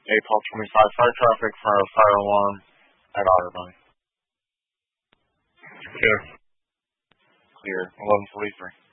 A1225, fire traffic for a fire alarm at Otterbein. Clear. Clear. 11:43.